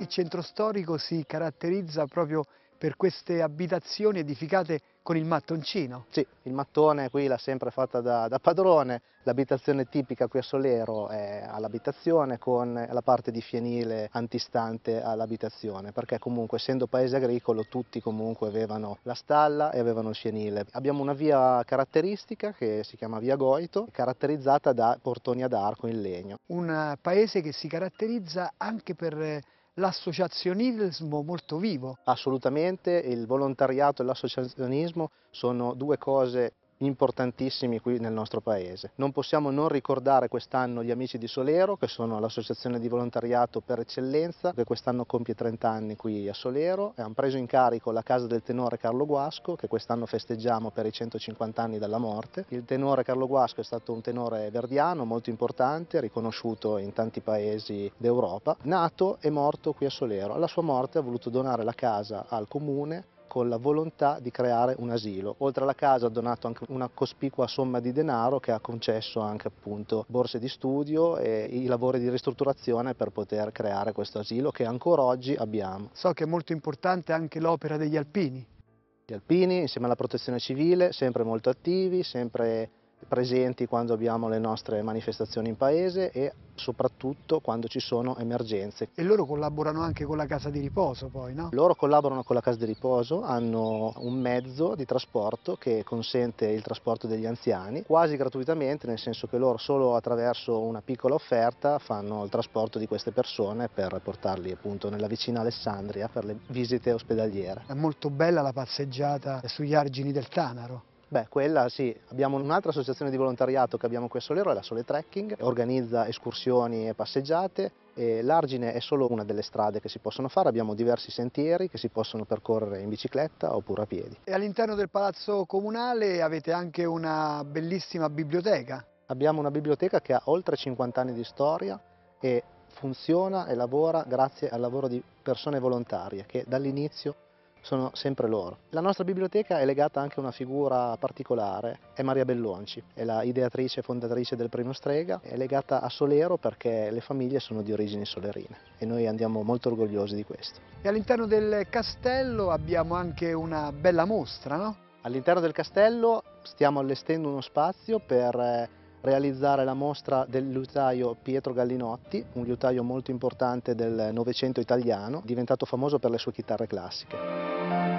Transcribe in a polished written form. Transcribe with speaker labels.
Speaker 1: Il centro storico si caratterizza proprio per queste abitazioni edificate con il mattoncino.
Speaker 2: Sì, il mattone qui l'ha sempre fatta da padrone, l'abitazione tipica qui a Solero è all'abitazione con la parte di fienile antistante all'abitazione, perché comunque essendo paese agricolo tutti comunque avevano la stalla e avevano il fienile. Abbiamo una via caratteristica che si chiama Via Goito, caratterizzata da portoni ad arco in legno.
Speaker 1: Un paese che si caratterizza anche per l'associazionismo molto vivo.
Speaker 2: Assolutamente, il volontariato e l'associazionismo sono due cose importantissime qui nel nostro paese. Non possiamo non ricordare quest'anno gli Amici di Solero, che sono l'associazione di volontariato per eccellenza, che quest'anno compie 30 anni qui a Solero, e hanno preso in carico la casa del tenore Carlo Guasco, che quest'anno festeggiamo per i 150 anni dalla morte. Il tenore Carlo Guasco è stato un tenore verdiano molto importante, riconosciuto in tanti paesi d'Europa, nato e morto qui a Solero. Alla sua morte ha voluto donare la casa al comune con la volontà di creare un asilo. Oltre alla casa ha donato anche una cospicua somma di denaro che ha concesso anche appunto borse di studio e i lavori di ristrutturazione per poter creare questo asilo che ancora oggi abbiamo.
Speaker 1: So che è molto importante anche l'opera degli alpini.
Speaker 2: Gli alpini insieme alla protezione civile sempre molto attivi, sempre presenti quando abbiamo le nostre manifestazioni in paese e soprattutto quando ci sono emergenze.
Speaker 1: E loro collaborano anche con la casa di riposo poi, no?
Speaker 2: Loro collaborano con la casa di riposo, hanno un mezzo di trasporto che consente il trasporto degli anziani quasi gratuitamente, nel senso che loro solo attraverso una piccola offerta fanno il trasporto di queste persone per portarli appunto nella vicina Alessandria per le visite ospedaliere.
Speaker 1: È molto bella la passeggiata sugli argini del Tanaro.
Speaker 2: Beh, quella sì. Abbiamo un'altra associazione di volontariato che abbiamo qui a Solero, è la Sole Trekking, organizza escursioni e passeggiate e l'Argine è solo una delle strade che si possono fare, abbiamo diversi sentieri che si possono percorrere in bicicletta oppure a piedi.
Speaker 1: E all'interno del Palazzo Comunale avete anche una bellissima biblioteca.
Speaker 2: Abbiamo una biblioteca che ha oltre 50 anni di storia e funziona e lavora grazie al lavoro di persone volontarie che dall'inizio sono sempre loro. La nostra biblioteca è legata anche a una figura particolare, è Maria Bellonci, è la ideatrice e fondatrice del Primo Strega, è legata a Solero perché le famiglie sono di origini solerine e noi andiamo molto orgogliosi di questo.
Speaker 1: E all'interno del castello abbiamo anche una bella mostra, no?
Speaker 2: All'interno del castello stiamo allestendo uno spazio per realizzare la mostra del liutaio Pietro Gallinotti, un liutaio molto importante del Novecento italiano, diventato famoso per le sue chitarre classiche.